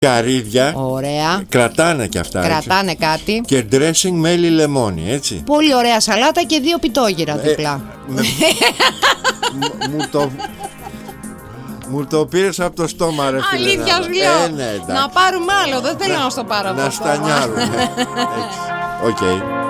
Καρύδια. Ωραία. Κρατάνε και αυτά. Κρατάνε έτσι. κάτι. Και dressing μέλι λεμόνι, έτσι. Πολύ ωραία σαλάτα και 2 πιτόγυρα διπλά. Μου το πήρες από το στόμα, ρε φίλε. Αλήθεια σου λέω. Ναι, να πάρουμε άλλο, δεν θέλω να στο πάρω από να στανιάρουμε. Οκ.